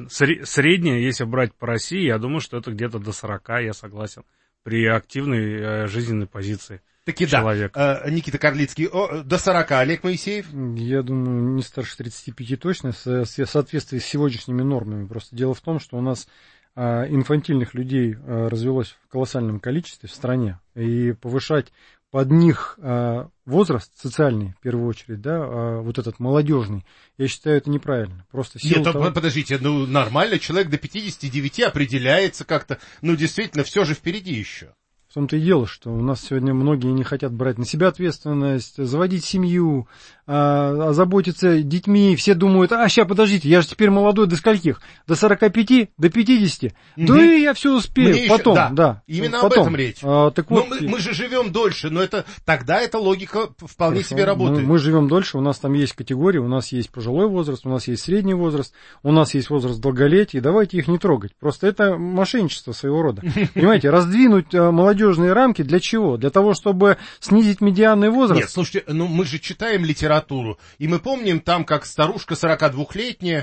средняя, если брать по России, я думаю, что это где-то до 40, я согласен, при активной жизненной позиции человека. Да. Никита Карлицкий, до 40, Олег Моисеев? Я думаю, не старше 35 точно, в соответствии с сегодняшними нормами. Просто дело в том, что у нас инфантильных людей развелось в колоссальном количестве в стране, и повышать под них возраст социальный, в первую очередь, да, вот этот молодежный, я считаю, это неправильно. Просто подождите, нормально, человек до 59 определяется как-то, действительно, все же впереди еще. В том-то и дело, что у нас сегодня многие не хотят брать на себя ответственность, заводить семью, озаботиться детьми. Все думают, сейчас, подождите, я же теперь молодой, до скольких? До 45, до 50? Да и я все успею. Мне потом, еще, да. Именно потом. об этом речь. Так вот, мы же живем дольше, но тогда эта логика вполне себе работает. Мы живем дольше, у нас там есть категории, у нас есть пожилой возраст, у нас есть средний возраст, у нас есть возраст долголетия, давайте их не трогать. Просто это мошенничество своего рода. Понимаете, раздвинуть молодежные рамки для чего? Для того, чтобы снизить медианный возраст? Нет, слушайте, мы же читаем литературу, и мы помним там, как старушка 42-летняя,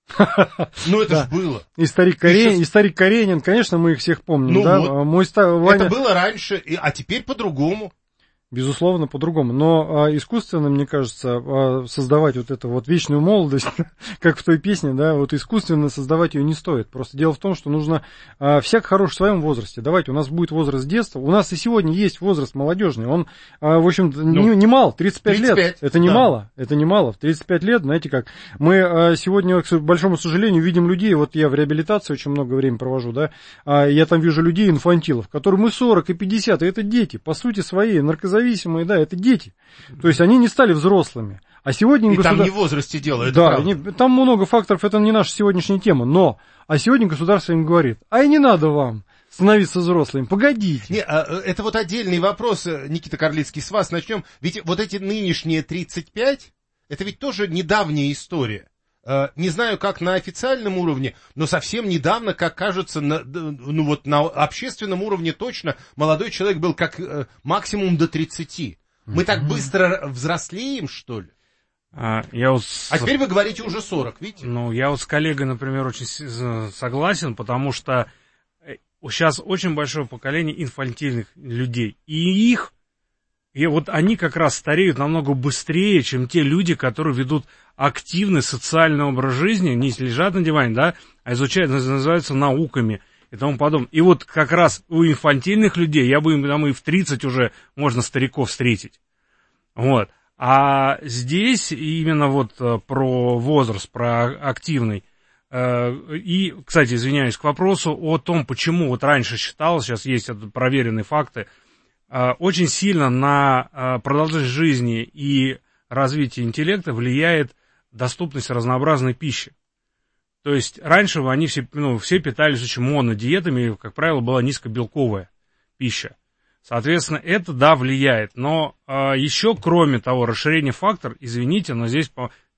это ж было. И старик Каренин, конечно, мы их всех помним. Это было раньше, а теперь по-другому. Безусловно, по-другому. Но искусственно, мне кажется, создавать вот эту вот вечную молодость, как в той песне, да, вот искусственно создавать ее не стоит. Просто дело в том, что нужно всяк хорош в своем возрасте. Давайте, у нас будет возраст детства. У нас и сегодня есть возраст молодежный. Он, в общем-то, немал, 35 лет. Это немало. Это немало. В 35 лет, знаете как, мы сегодня, к большому сожалению, видим людей, вот я в реабилитации очень много времени провожу, да, я там вижу людей, инфантилов, которым и 40, и 50, и это дети, по сути своей, наркозависимые, да, это дети. То есть они не стали взрослыми. А сегодня там не в возрасте дело, это да, правда. Там много факторов, это не наша сегодняшняя тема. А сегодня государство им говорит, и не надо вам становиться взрослым, погодите. Это вот отдельный вопрос, Никита Карлицкий, с вас начнем. Ведь вот эти нынешние 35, это ведь тоже недавняя история. Не знаю, как на официальном уровне, но совсем недавно, как кажется, на общественном уровне точно молодой человек был как максимум до 30. Мы так быстро взрослеем, что ли? А теперь вы говорите уже 40, видите? Я вот с коллегой, например, очень согласен, потому что сейчас очень большое поколение инфантильных людей. И вот они как раз стареют намного быстрее, чем те люди, которые ведут активный социальный образ жизни, не лежат на диване, да, а изучают, называются науками и тому подобное. И вот как раз у инфантильных людей, там и в 30 уже можно стариков встретить. Вот. А здесь именно вот про возраст, про активный. И, кстати, извиняюсь, к вопросу о том, почему вот раньше считалось, сейчас есть проверенные факты, очень сильно на продолжительность жизни и развитие интеллекта влияет доступность разнообразной пищи. То есть раньше они все питались очень монодиетами, как правило, была низкобелковая пища. Соответственно, это, да, влияет. Но еще, кроме того, расширение фактор, извините, но здесь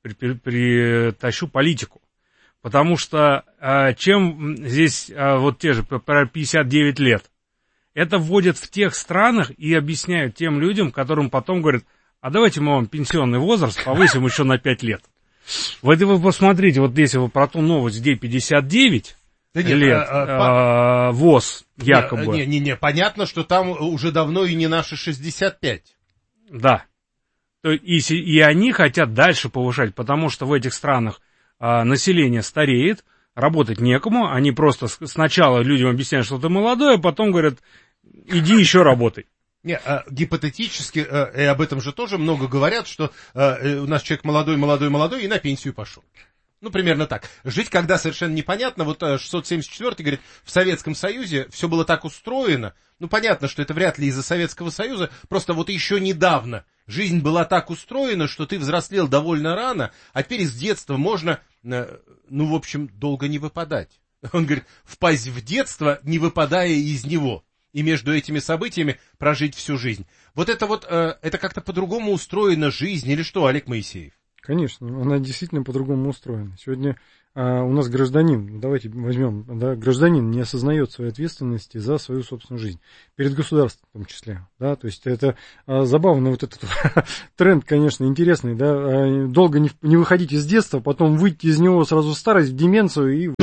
притащу политику. Потому что чем здесь вот те же 59 лет, это вводят в тех странах и объясняют тем людям, которым потом говорят, а давайте мы вам пенсионный возраст повысим еще на 5 лет. Вот вы посмотрите, вот если вы про ту новость, где 59 лет, ВОЗ якобы. Понятно, что там уже давно и не наши 65. Да. И они хотят дальше повышать, потому что в этих странах население стареет, работать некому, они просто сначала людям объясняют, что ты молодой, а потом говорят, иди еще работай. Гипотетически, и об этом же тоже много говорят, что у нас человек молодой и на пенсию пошел. Примерно так. Жить, когда совершенно непонятно. Вот 674 говорит, в Советском Союзе все было так устроено. Понятно, что это вряд ли из-за Советского Союза. Просто вот еще недавно жизнь была так устроена, что ты взрослел довольно рано, а теперь из детства можно, в общем, долго не выпадать. Он говорит, впасть в детство, не выпадая из него. И между этими событиями прожить всю жизнь. Вот это как-то по-другому устроена жизнь, или что, Олег Моисеев? Конечно, она действительно по-другому устроена. Сегодня у нас гражданин, давайте возьмем, да, гражданин не осознает своей ответственности за свою собственную жизнь, перед государством в том числе, да, то есть это забавно, вот этот тренд, конечно, интересный, да, долго не выходить из детства, потом выйти из него сразу в старость, в деменцию и...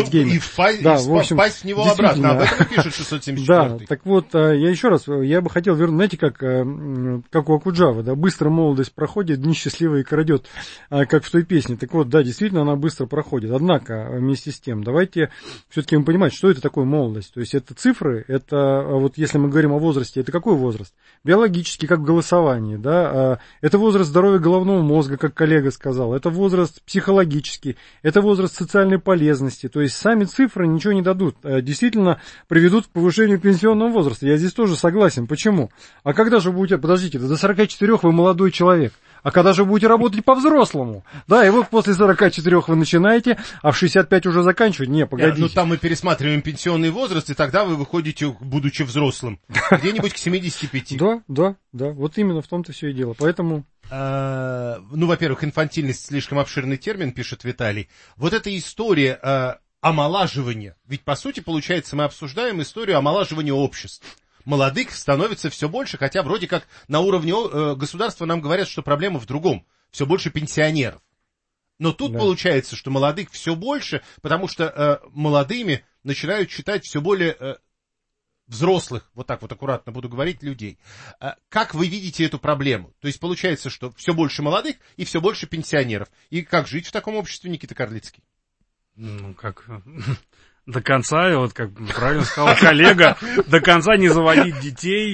Альцгеймер. И впасть в него обратно. Об этом и пишет 674. Да, так вот, я еще раз, я бы хотел вернуть, знаете, как у Окуджавы, да, быстро молодость проходит, дни счастливые крадет, как в той песне. Так вот, да, действительно, она быстро проходит. Однако, вместе с тем, давайте все-таки понимать, что это такое молодость. То есть это цифры, это вот если мы говорим о возрасте, это какой возраст? Биологический, как в голосовании, да, это возраст здоровья головного мозга, как коллега сказал, это возраст психологический, это возраст социальной полезности, то есть сами цифры ничего не дадут, действительно приведут к повышению пенсионного возраста. Я здесь тоже согласен. Почему? А когда же вы будете, подождите, до 44 вы молодой человек, а когда же вы будете работать по-взрослому? Да, и вот после 44 вы начинаете, а в 65 уже заканчиваете. Не, погодите. Ну там мы пересматриваем пенсионный возраст, и тогда вы выходите, будучи взрослым, где-нибудь к 75. Да, вот именно в том-то все и дело. Поэтому... Ну, во-первых, инфантильность слишком обширный термин, пишет Виталий. Вот эта история омолаживания. Ведь, по сути, получается, мы обсуждаем историю омолаживания общества. Молодых становится все больше, хотя вроде как на уровне государства нам говорят, что проблема в другом. Все больше пенсионеров. Но тут получается, что молодых все больше, потому что молодыми начинают считать все более взрослых, вот так вот аккуратно буду говорить, людей. Как вы видите эту проблему? То есть получается, что все больше молодых и все больше пенсионеров. И как жить в таком обществе, Никита Карлицкий? Ну, как... До конца, вот как правильно сказал коллега, до конца не заводить детей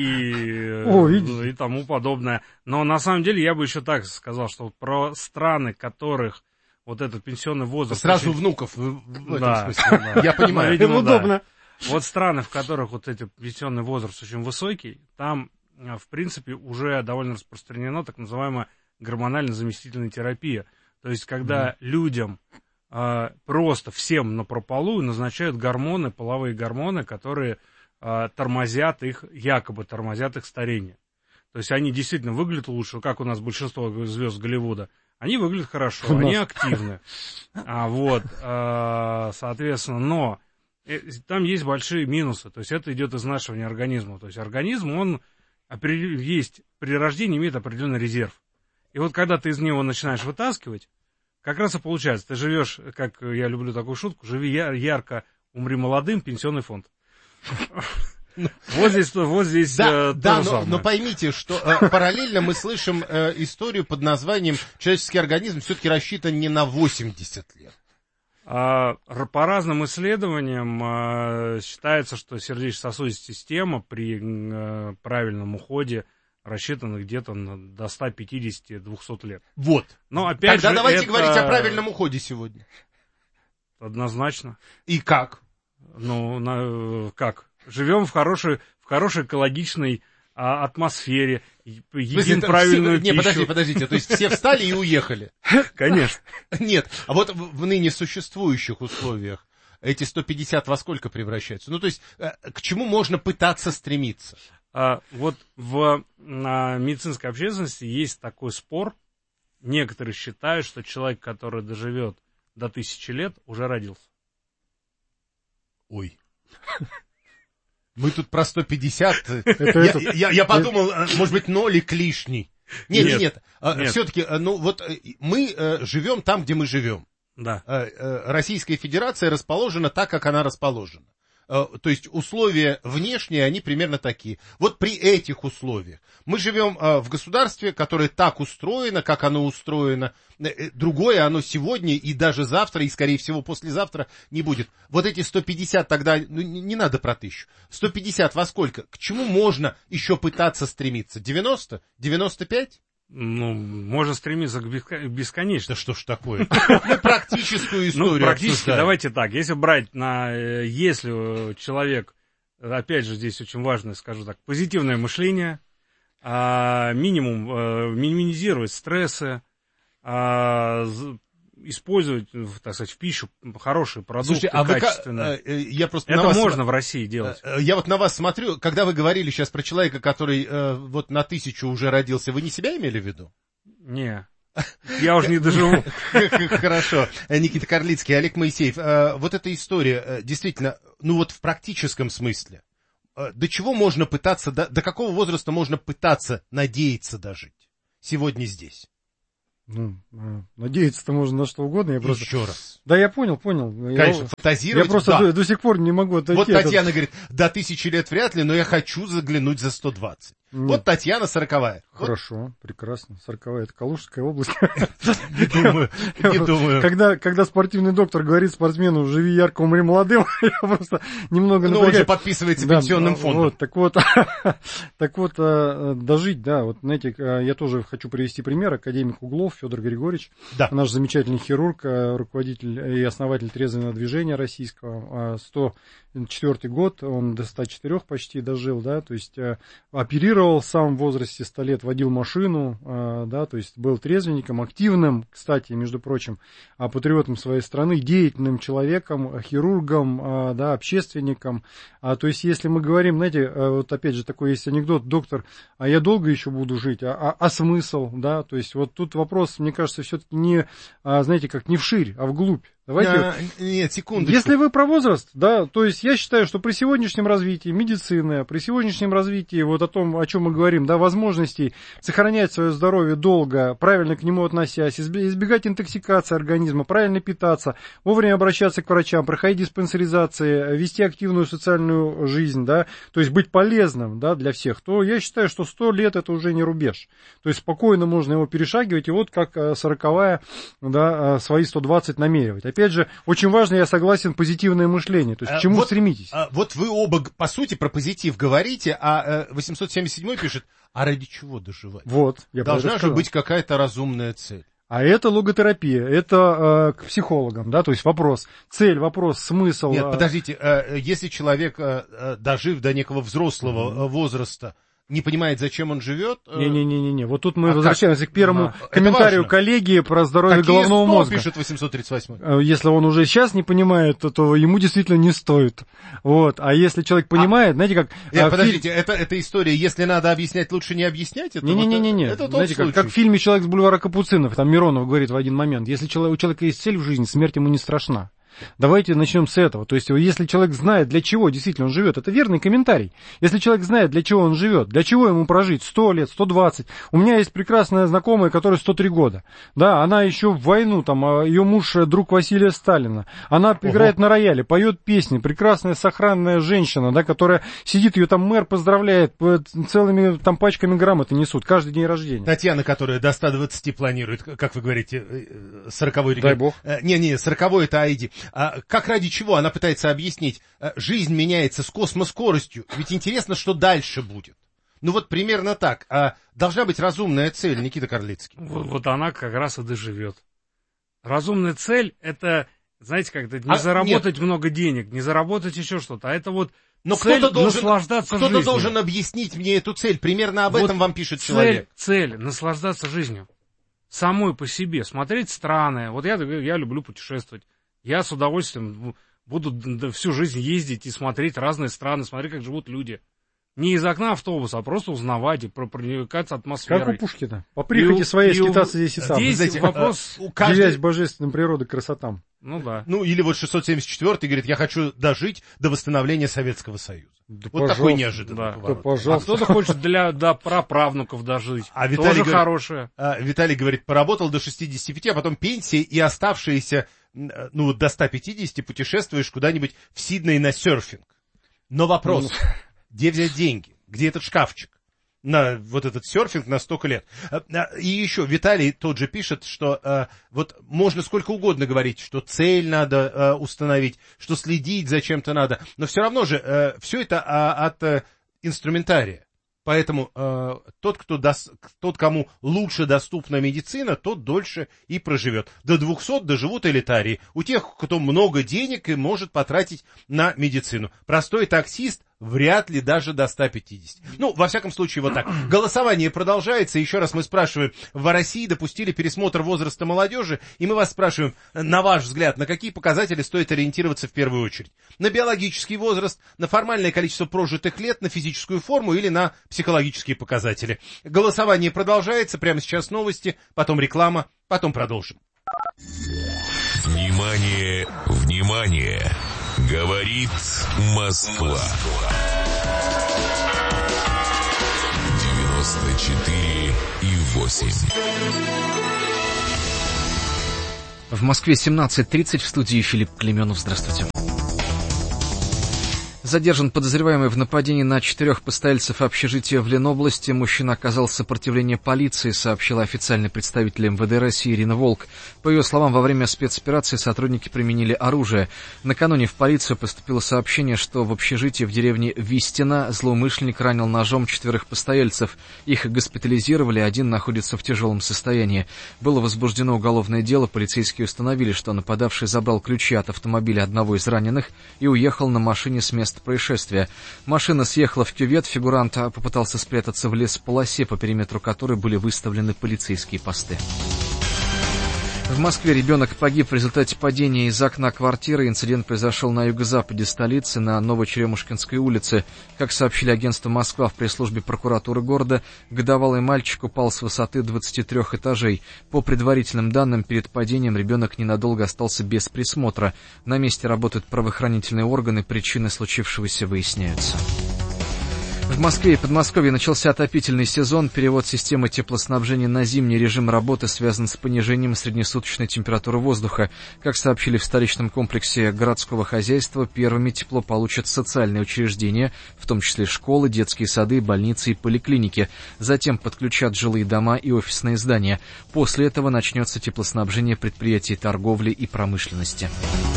и тому подобное. Но на самом деле я бы еще так сказал, что вот про страны, которых вот этот пенсионный возраст... Сразу внуков в этом смысле. Да. Я понимаю. Видимо, удобно. Да. Вот страны, в которых вот этот пенсионный возраст очень высокий, там, в принципе, уже довольно распространена так называемая гормонально-заместительная терапия. То есть, когда людям... просто всем напропалую назначают гормоны, половые гормоны, которые тормозят их, якобы тормозят их старение. То есть они действительно выглядят лучше, как у нас большинство звезд Голливуда. Они выглядят хорошо, они активны. Соответственно, но там есть большие минусы. То есть это идет изнашивание организма. То есть организм, он есть при рождении имеет определенный резерв. И вот когда ты из него начинаешь вытаскивать, как раз и получается, ты живешь, как я люблю такую шутку, живи ярко, умри молодым, пенсионный фонд. Вот здесь да, но поймите, что параллельно мы слышим историю под названием «Человеческий организм все-таки рассчитан не на 80 лет». По разным исследованиям считается, что сердечно-сосудистая система при правильном уходе рассчитано где-то до 150-200 лет. Вот. Но опять Тогда давайте говорить о правильном уходе сегодня. Однозначно. И как? Как? Живем в хорошей экологичной атмосфере, едим правильную пищу. Не, подождите, то есть все встали и уехали? Конечно. Нет, а вот в ныне существующих условиях эти 150 во сколько превращаются? Ну, то есть к чему можно пытаться стремиться? Вот в медицинской общественности есть такой спор. Некоторые считают, что человек, который доживет до 1000 лет, уже родился. Ой. Мы тут про 150. Я подумал, может быть, нолик лишний. Нет. Все-таки, мы живем там, где мы живем. Да. Российская Федерация расположена так, как она расположена. То есть условия внешние, они примерно такие. Вот при этих условиях мы живем в государстве, которое так устроено, как оно устроено. Другое оно сегодня и даже завтра, и, скорее всего, послезавтра не будет. Вот эти 150 тогда, не надо про 1000. 150 во сколько? К чему можно еще пытаться стремиться? 90? 95? Можно стремиться к бесконечно. Да что ж такое? Мы практическую историю практически, обсуждаем. давайте так. Если брать если человек, опять же, здесь очень важно, скажу так, позитивное мышление, минимизировать стрессы, использовать, так сказать, в пищу хорошие продукты, качественные. Это можно в России делать. Я вот на вас смотрю, когда вы говорили сейчас про человека, который вот на 1000 уже родился, вы не себя имели в виду? Не. Я уже не доживу. Хорошо. Никита Карлицкий, Олег Моисеев. Вот эта история, действительно, вот в практическом смысле, до чего можно пытаться, до какого возраста можно пытаться надеяться дожить сегодня здесь? Ну, надеяться-то можно на что угодно. Я просто... Еще раз. Да, я понял. Конечно, фантазировать. Я просто до сих пор не могу отойти. Вот Татьяна говорит, до 1000 лет вряд ли, но я хочу заглянуть за 120. Нет. Вот Татьяна 40-я. Хорошо, прекрасно. 40-я, это Калужская область. Не думаю. Когда спортивный доктор говорит спортсмену, живи ярко, умри молодым, я просто немного напрягаюсь. Ну, он же подписывается пенсионным фондом. Так вот, дожить, да, вот, знаете, я тоже хочу привести пример. Академик Углов Федор Григорьевич, наш замечательный хирург, руководитель и основатель трезвенного движения российского, 104 год, он до 104 почти дожил, да, то есть оперировал сам в возрасте 100 лет, водил машину, да, то есть был трезвенником, активным, кстати, между прочим, патриотом своей страны, деятельным человеком, хирургом, да, общественником. То есть если мы говорим, знаете, вот опять же такой есть анекдот, доктор, а я долго еще буду жить, а смысл, да, то есть вот тут вопрос, мне кажется, все-таки не, знаете, как не вширь, а вглубь. Давайте. Нет, секундочку. Если вы про возраст, да, то есть я считаю, что при сегодняшнем развитии медицины, при сегодняшнем развитии вот о том, о чем мы говорим, да, возможностей сохранять свое здоровье долго, правильно к нему относясь, избегать интоксикации организма, правильно питаться, вовремя обращаться к врачам, проходить диспансеризации, вести активную социальную жизнь, да, то есть быть полезным, да, для всех, то я считаю, что 100 лет это уже не рубеж. То есть спокойно можно его перешагивать, и вот как 40-я, да, свои 120 намеривать. Опять же, очень важно, я согласен, позитивное мышление. То есть к чему стремитесь? Вот вы оба, по сути, про позитив говорите, а 877 пишет, а ради чего доживать? Вот, я должна же быть какая-то разумная цель. А это логотерапия, это к психологам, да, то есть вопрос, цель, вопрос, смысл. Нет, подождите, если человек, дожив до некого взрослого возраста, не понимает, зачем он живет. Не-не-не, вот тут мы возвращаемся к первому комментарию коллеги про здоровье головного мозга. Пишет 838. Если он уже сейчас не понимает, то ему действительно не стоит. Вот. А если человек понимает, знаете, как... Подождите, это история, если надо объяснять, лучше не объяснять? Не-не-не, это знаете, как в фильме «Человек с бульвара Капуцинов», там Миронов говорит в один момент, если у человека есть цель в жизни, смерть ему не страшна. Давайте начнем с этого. То есть, если человек знает, для чего действительно он живет, это верный комментарий. Если человек знает, для чего он живет, для чего ему прожить 100 лет, 120. У меня есть прекрасная знакомая, которой 103 года. Да, она еще в войну, там, ее муж друг Василия Сталина. Она играет на рояле, поет песни. Прекрасная, сохранная женщина, да, которая сидит, ее там мэр поздравляет, целыми там пачками грамот несут, каждый день рождения. Татьяна, которая до 120 планирует, как вы говорите, 40-й регион. Дай бог. Не, 40-й это Айди. Как ради чего? Она пытается объяснить. Жизнь меняется с космоскоростью. Ведь интересно, что дальше будет. Ну вот примерно так. Должна быть разумная цель, Никита Карлицкий. Вот она как раз и доживет. Разумная цель — это, знаете, как-то не заработать много денег, не заработать еще что-то. А это вот но цель наслаждаться жизнью. Кто-то должен объяснить мне эту цель. Примерно об этом вам пишет человек. Цель — наслаждаться жизнью. Самой по себе. Смотреть страны. Вот я люблю путешествовать. Я с удовольствием буду всю жизнь ездить и смотреть разные страны, смотреть, как живут люди. Не из окна автобуса, а просто узнавать и проникаться атмосферой. Как у Пушкина. По прихоти своей скитаться здесь и сам. Здесь вопрос... Девясь божественной природой красотам. Ну да. Ну или вот 674-й говорит, я хочу дожить до восстановления Советского Союза. Да вот такой неожиданный поворот. Пожалуйста. А кто-то хочет до праправнуков дожить. Тоже хорошее. Виталий говорит, поработал до 65, а потом пенсия и оставшиеся, ну, до 150 путешествуешь куда-нибудь в Сидней на серфинг. Но вопрос, где взять деньги? Где этот шкафчик? На вот этот серфинг на столько лет. И еще Виталий тот же пишет, что вот можно сколько угодно говорить, что цель надо установить, что следить за чем-то надо, но все равно же все это от инструментария. Поэтому тот, кому лучше доступна медицина, тот дольше и проживет. До 200 доживут элитарии. У тех, кто много денег и может потратить на медицину. Простой таксист вряд ли даже до 150. Ну, во всяком случае, вот так. Голосование продолжается. Еще раз мы спрашиваем, в России допустили пересмотр возраста молодежи, и мы вас спрашиваем, на ваш взгляд, на какие показатели стоит ориентироваться в первую очередь? На биологический возраст, на формальное количество прожитых лет, на физическую форму или на психологические показатели? Голосование продолжается. Прямо сейчас новости, потом реклама, потом продолжим. Внимание, внимание! Говорит Москва. 94,8. В Москве 17:30, в студии Филипп Клейменов. Здравствуйте. Задержан подозреваемый в нападении на 4 постояльцев общежития в Ленобласти. Мужчина оказал сопротивление полиции, сообщила официальный представитель МВД России Ирина Волк. По ее словам, во время спецоперации сотрудники применили оружие. Накануне в полицию поступило сообщение, что в общежитии в деревне Вистина злоумышленник ранил ножом 4 постояльцев. Их госпитализировали, один находится в тяжелом состоянии. Было возбуждено уголовное дело. Полицейские установили, что нападавший забрал ключи от автомобиля одного из раненых и уехал на машине с места происшествия. Машина съехала в кювет, фигурант попытался спрятаться в лесополосе, по периметру которой были выставлены полицейские посты. В Москве ребенок погиб в результате падения из окна квартиры. Инцидент произошел на юго-западе столицы, на Новочеремушкинской улице. Как сообщили агентству «Москва» в пресс-службе прокуратуры города, годовалый мальчик упал с высоты 23 этажей. По предварительным данным, перед падением ребенок ненадолго остался без присмотра. На месте работают правоохранительные органы, причины случившегося выясняются. В Москве и Подмосковье начался отопительный сезон. Перевод системы теплоснабжения на зимний режим работы связан с понижением среднесуточной температуры воздуха. Как сообщили в столичном комплексе городского хозяйства, первыми тепло получат социальные учреждения, в том числе школы, детские сады, больницы и поликлиники. Затем подключат жилые дома и офисные здания. После этого начнется теплоснабжение предприятий торговли и промышленности.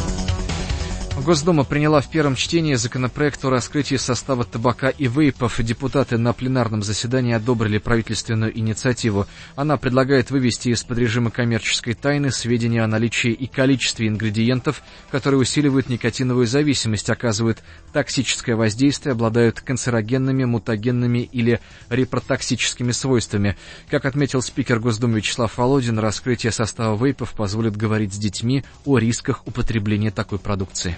Госдума приняла в первом чтении законопроект о раскрытии состава табака и вейпов. Депутаты на пленарном заседании одобрили правительственную инициативу. Она предлагает вывести из-под режима коммерческой тайны сведения о наличии и количестве ингредиентов, которые усиливают никотиновую зависимость, оказывают токсическое воздействие, обладают канцерогенными, мутагенными или репротоксическими свойствами. Как отметил спикер Госдумы Вячеслав Володин, раскрытие состава вейпов позволит говорить с детьми о рисках употребления такой продукции.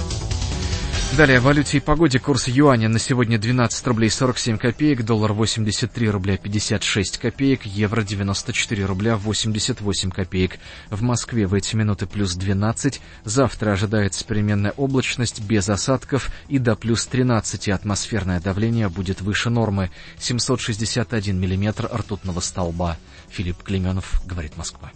Далее о валюте и погоде. Курс юаня на сегодня 12 рублей 47 копеек, доллар 83 рубля 56 копеек, евро 94 рубля 88 копеек. В Москве в эти минуты плюс 12. Завтра ожидается переменная облачность без осадков и до плюс 13. Атмосферное давление будет выше нормы. 761 миллиметр ртутного столба. Филипп Клейменов, говорит Москва.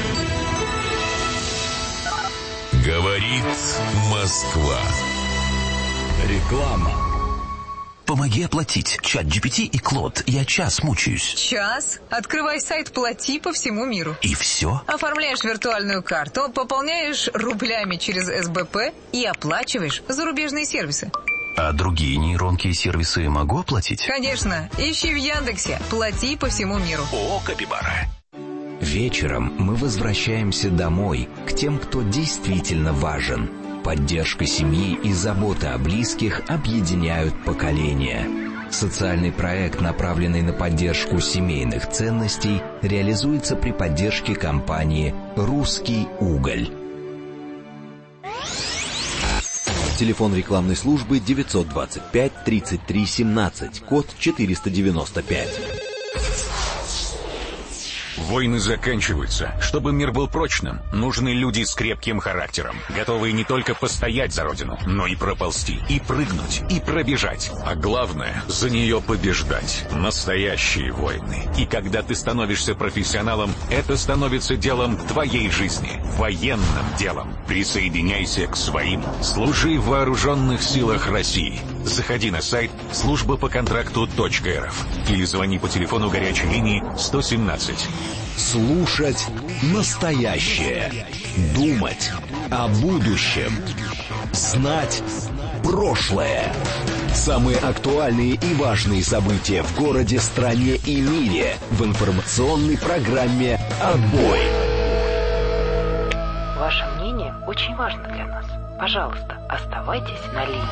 Говорит Москва. Реклама. Помоги оплатить. ChatGPT и Клод. Я час мучаюсь. Час? Открывай сайт «Плати» по всему миру. И все? Оформляешь виртуальную карту, пополняешь рублями через СБП и оплачиваешь зарубежные сервисы. А другие нейронки и сервисы могу оплатить? Конечно. Ищи в Яндексе «Плати» по всему миру. О, Капибара. Вечером мы возвращаемся домой, к тем, кто действительно важен. Поддержка семьи и забота о близких объединяют поколения. Социальный проект, направленный на поддержку семейных ценностей, реализуется при поддержке компании «Русский уголь». Телефон рекламной службы 925 33 17, код 495. Войны заканчиваются. Чтобы мир был прочным, нужны люди с крепким характером, готовые не только постоять за родину, но и проползти, и прыгнуть, и пробежать. А главное, за нее побеждать. Настоящие войны. И когда ты становишься профессионалом, это становится делом твоей жизни. Военным делом. Присоединяйся к своим. Служи в вооруженных силах России. Заходи на сайт службапоконтракту.рф или звони по телефону горячей линии 117. Слушать настоящее. Думать о будущем. Знать прошлое. Самые актуальные и важные события в городе, стране и мире в информационной программе «Отбой». Ваше мнение очень важно для нас. Пожалуйста, оставайтесь на линии.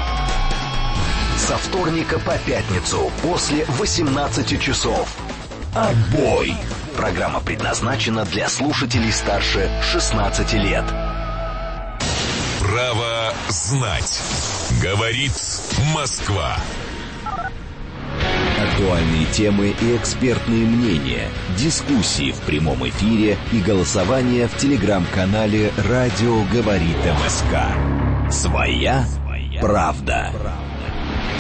Со вторника по пятницу после 18 часов. «Отбой». Программа предназначена для слушателей старше 16 лет. Право знать. Говорит Москва. Актуальные темы и экспертные мнения, дискуссии в прямом эфире и голосование в телеграм-канале «Радио говорит МСК». Своя правда.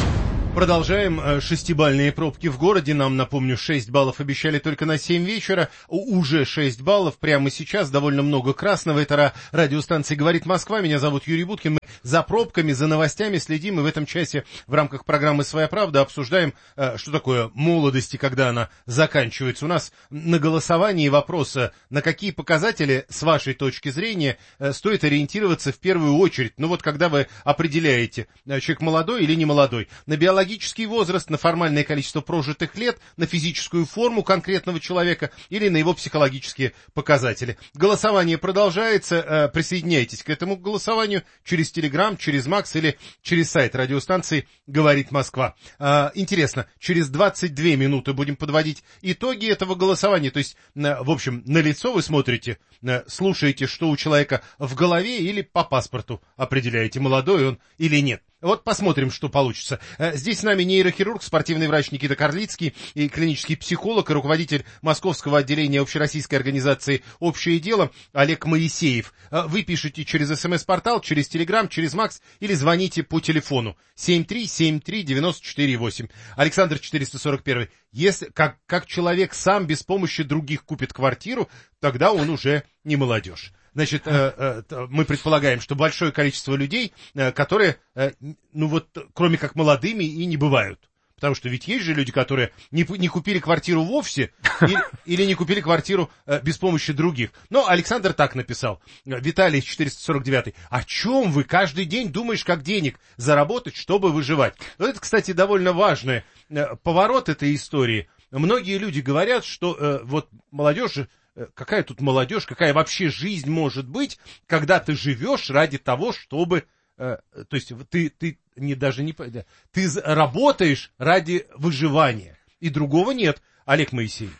Продолжаем. 6-бальные пробки в городе. Нам, напомню, 6 баллов обещали только на 7 вечера. Уже 6 баллов. Прямо сейчас довольно много красного. Это радиостанция «Говорит Москва». Меня зовут Юрий Буткин. Мы за пробками, за новостями следим. И в этом часе в рамках программы «Своя правда» обсуждаем, что такое молодость и когда она заканчивается. У нас на голосовании вопрос, на какие показатели, с вашей точки зрения, стоит ориентироваться в первую очередь. Ну вот когда вы определяете, человек молодой или не молодой. На биологический возраст, на формальное количество прожитых лет, на физическую форму конкретного человека или на его психологические показатели. Голосование продолжается. Присоединяйтесь к этому голосованию через Телеграм, через Макс или через сайт радиостанции «Говорит Москва». Интересно, через 22 минуты будем подводить итоги этого голосования. То есть, в общем, на лицо вы смотрите, слушаете, что у человека в голове, или по паспорту определяете, молодой он или нет. Вот посмотрим, что получится. Здесь с нами нейрохирург, спортивный врач Никита Карлицкий и клинический психолог и руководитель Московского отделения общероссийской организации «Общее дело» Олег Моисеев. Вы пишите через СМС-портал, через Телеграм, через Макс или звоните по телефону 7373948. Александр 441. Если как человек сам без помощи других купит квартиру, тогда он уже не молодежь. Значит, мы предполагаем, что большое количество людей, которые, ну вот, кроме как молодыми, и не бывают. Потому что ведь есть же люди, которые не купили квартиру вовсе или не купили квартиру без помощи других. Но Александр так написал. Виталий 449. О чем вы каждый день думаешь, как денег заработать, чтобы выживать? Вот это, кстати, довольно важный поворот этой истории. Многие люди говорят, что вот молодежь... Какая тут молодежь, какая вообще жизнь может быть, когда ты живешь ради того, чтобы... то есть ты работаешь ради выживания, и другого нет. Олег Моисеев.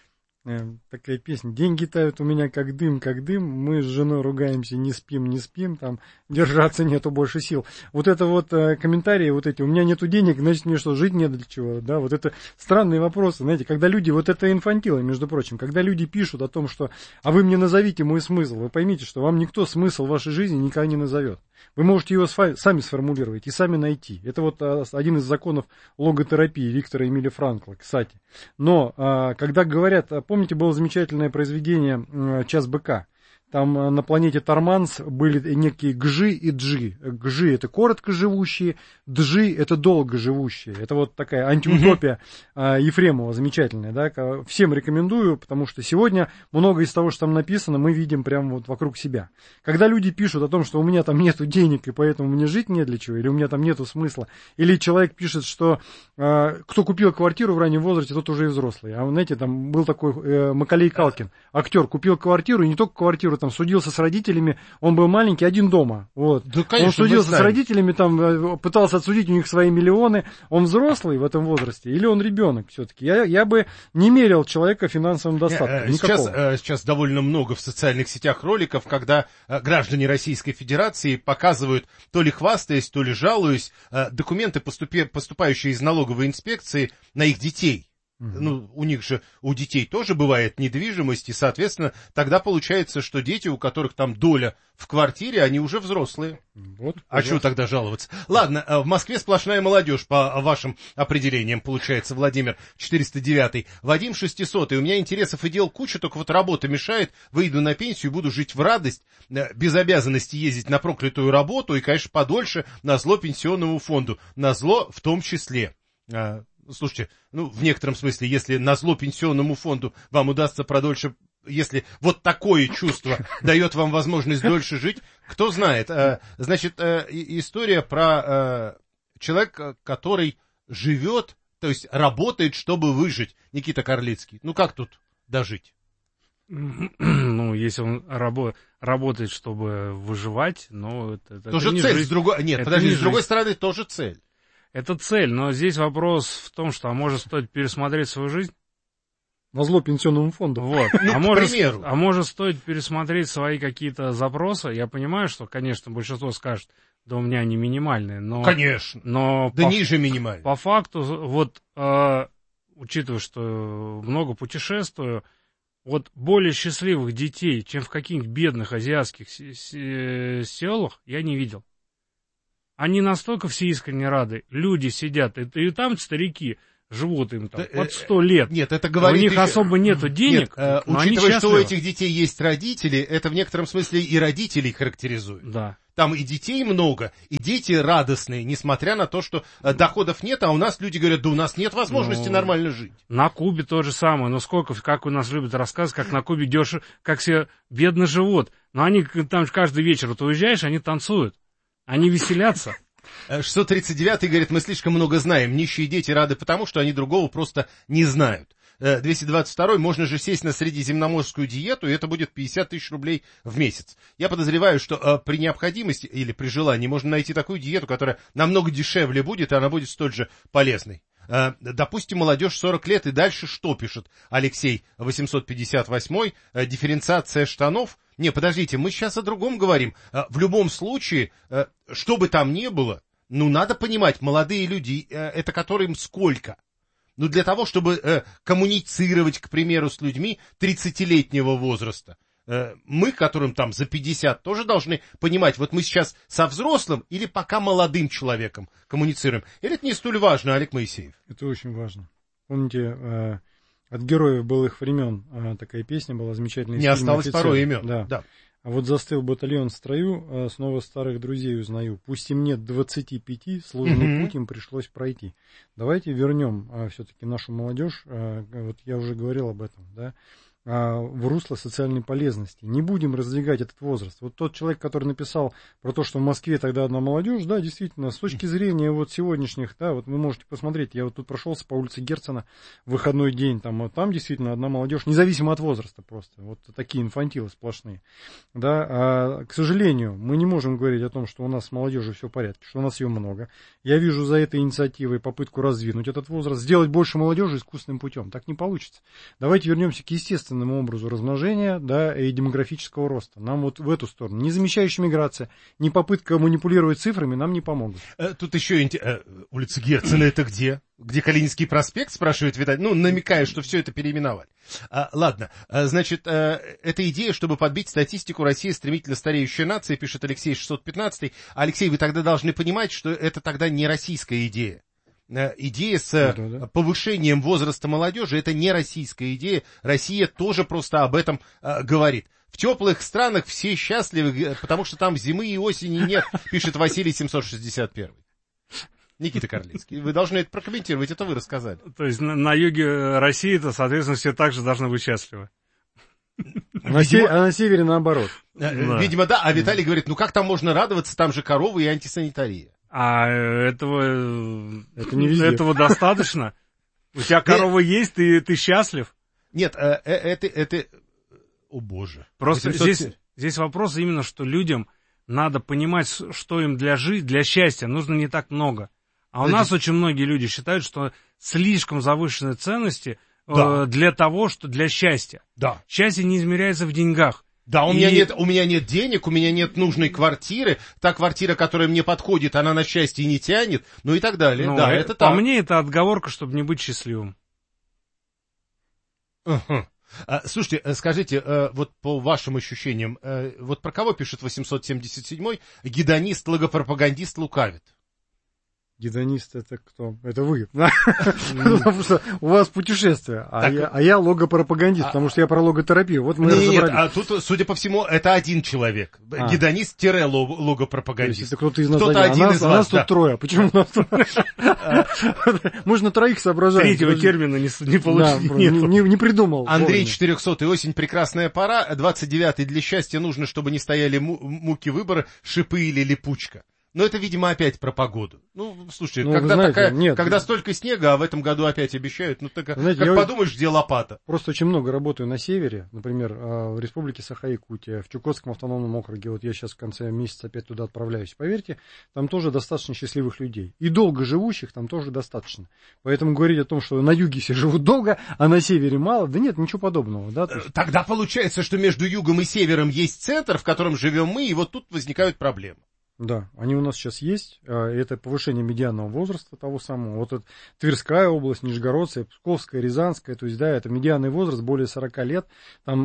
Такая песня. Деньги тают у меня как дым, мы с женой ругаемся, не спим, там, держаться нету больше сил. Вот это вот комментарии, вот эти, у меня нету денег, значит, мне что, жить не для чего, да, вот это странные вопросы, знаете, когда люди, вот это инфантилы, между прочим, когда люди пишут о том, что, а вы мне назовите мой смысл, вы поймите, что вам никто смысл вашей жизни никогда не назовет. Вы можете его сами сформулировать и сами найти. Это вот один из законов логотерапии Виктора Эмиля Франкла, кстати. Но когда говорят, помните, было замечательное произведение «Час быка». Там на планете Торманс были некие гжи и джи. Гжи — это коротко живущие, джи — это долго живущие. Это вот такая антиутопия Ефремова замечательная. Да? Всем рекомендую, потому что сегодня много из того, что там написано, мы видим прямо вот вокруг себя. Когда люди пишут о том, что у меня там нету денег, и поэтому мне жить не для чего, или у меня там нету смысла, или человек пишет, что кто купил квартиру в раннем возрасте, тот уже и взрослый. А знаете, там был такой Макалей Калкин, актер, купил квартиру, и не только квартиру, там судился с родителями, он был маленький, один дома. Вот. Да, конечно, он судился с родителями, там пытался отсудить у них свои миллионы. Он взрослый в этом возрасте или он ребенок все-таки? Я бы не мерил человека финансовым достатком. Сейчас довольно много в социальных сетях роликов, когда граждане Российской Федерации показывают, то ли хвастаясь, то ли жалуясь, документы, поступающие из налоговой инспекции на их детей. Ну, у них же, у детей тоже бывает недвижимость, и, соответственно, тогда получается, что дети, у которых там доля в квартире, они уже взрослые. Вот, а чего тогда жаловаться? Ладно, в Москве сплошная молодежь, по вашим определениям, получается, Владимир 409. Вадим 600. У меня интересов и дел куча, только вот работа мешает, выйду на пенсию, буду жить в радость, без обязанности ездить на проклятую работу и, конечно, подольше, назло пенсионному фонду, назло в том числе. Слушайте, ну, в некотором смысле, если назло пенсионному фонду вам удастся продольше, если вот такое чувство дает вам возможность дольше жить, кто знает. Значит, история про человека, который живет, то есть работает, чтобы выжить. Никита Карлицкий. Ну, как тут дожить? Ну, если он работает, чтобы выживать, но это тоже не цель. Жизнь. Нет, подожди, с другой стороны, тоже цель. Это цель, но здесь вопрос в том, что, может, стоит пересмотреть свою жизнь? Назло пенсионному фонду. Вот. Может, стоит пересмотреть свои какие-то запросы. Я понимаю, что, конечно, большинство скажет, да у меня они минимальные, но... Конечно. Но да ниже минимальные. По факту, вот, учитывая, что много путешествую, вот более счастливых детей, чем в каких-нибудь бедных азиатских селах, я не видел. они настолько все искренне рады. Люди сидят, и там старики живут им там под 100 лет. Нет, это говорит... У них особо нету денег, нет, но они учитывая, счастливы. что у этих детей есть родители, это в некотором смысле и родителей характеризует. Да. Там и детей много, и дети радостные, несмотря на то, что доходов нет, а у нас люди говорят, да у нас нет возможности нормально жить. На Кубе то же самое. Но сколько, как у нас любят рассказывать, как на Кубе дешево, как все бедно живут. Но они там каждый вечер, вот уезжаешь, они танцуют, они веселятся. 639-й говорит, мы слишком много знаем, нищие дети рады потому, что они другого просто не знают. 222-й, можно же сесть на средиземноморскую диету, и это будет 50 тысяч рублей в месяц. Я подозреваю, что при необходимости или при желании можно найти такую диету, которая намного дешевле будет, и она будет столь же полезной. Допустим, молодежь 40 лет, и дальше что пишет Алексей 858-й? Дифференциация штанов? Не, подождите, мы сейчас о другом говорим. В любом случае, что бы там ни было, надо понимать, молодые люди, это которым сколько? Для того, чтобы коммуницировать, к примеру, с людьми 30-летнего возраста, мы, которым там за 50, тоже должны понимать, вот мы сейчас со взрослым или пока молодым человеком коммуницируем. Или это не столь важно, Олег Моисеев? Это очень важно. Помните, от героев былых времен такая песня была замечательная. Не осталось порой имен. Да. А вот застыл батальон в строю, снова старых друзей узнаю. Пусть им нет 25, сложный путь им пришлось пройти. Давайте вернем все-таки нашу молодежь, вот я уже говорил об этом, да, в русло социальной полезности. Не будем раздвигать этот возраст. Вот тот человек, который написал про то, что в Москве тогда одна молодежь, да, действительно, с точки зрения вот сегодняшних, да, вот вы можете посмотреть, я вот тут прошелся по улице Герцена в выходной день, там действительно одна молодежь, независимо от возраста просто, вот такие инфантилы сплошные, да, к сожалению, мы не можем говорить о том, что у нас с молодежью все в порядке, что у нас ее много. Я вижу за этой инициативой попытку раздвинуть этот возраст, сделать больше молодежи искусственным путем. Так не получится. Давайте вернемся к естественному образу размножения, да, и демографического роста. Нам вот в эту сторону. Не замещающая миграция, не попытка манипулировать цифрами нам не помогут. Тут еще улица Герцена это где? Где Калининский проспект, спрашивает Виталий, намекая, что все это переименовали. Ладно, значит, эта идея, чтобы подбить статистику, Россия стремительно стареющая нация, пишет Алексей 615. Алексей, вы тогда должны понимать, что это тогда не российская идея. Идея с повышением возраста молодежи, это не российская идея. Россия тоже просто об этом говорит. В теплых странах все счастливы, потому что там зимы и осени нет, пишет Василий 761. Никита Карлицкий, вы должны это прокомментировать, это вы рассказали. То есть на юге России-то, соответственно, все также должны быть счастливы. А на севере наоборот. Видимо, да. А Виталий говорит, как там можно радоваться, там же коровы и антисанитария. А этого достаточно? У тебя корова есть, ты счастлив? Нет, это... О боже. Просто здесь вопрос именно, что людям надо понимать, что им для счастья нужно не так много. А у нас очень многие люди считают, что слишком завышенные ценности для того, что для счастья. Да. Счастье не измеряется в деньгах. Да, у меня нет денег, у меня нет нужной квартиры, та квартира, которая мне подходит, она на счастье не тянет, и так далее. Это так. По мне это отговорка, чтобы не быть счастливым. Слушайте, скажите, вот по вашим ощущениям, вот про кого пишет 877-й? Гедонист, логопропагандист лукавит. Гедонист это кто? Это вы. Потому что у вас путешествие, а я логопропагандист, потому что я про логотерапию. Вот мы разобрались. Нет, а тут, судя по всему, это один человек. Гедонист-логопропагандист. Это кто-то из нас один из вас. А нас тут трое. Почему у нас трое? Можно троих соображать. Третьего термина не получилось. Не придумал. Андрей 400-й. Осень прекрасная пора. 29-й. Для счастья нужно, чтобы не стояли муки выбора, шипы или липучка. Но это, видимо, опять про погоду. Слушайте, когда столько снега, а в этом году опять обещают, подумаешь, где лопата. Просто очень много работаю на севере, например, в республике Саха-Якутия, в Чукотском автономном округе, вот я сейчас в конце месяца опять туда отправляюсь. Поверьте, там тоже достаточно счастливых людей. И долго живущих там тоже достаточно. Поэтому говорить о том, что на юге все живут долго, а на севере мало, да нет, ничего подобного. Да? Тогда получается, что между югом и севером есть центр, в котором живем мы, и вот тут возникают проблемы. Да, они у нас сейчас есть. Это повышение медианного возраста того самого. Вот это Тверская область, Нижегородская, Псковская, Рязанская. То есть, да, это медианный возраст более 40 лет. Там,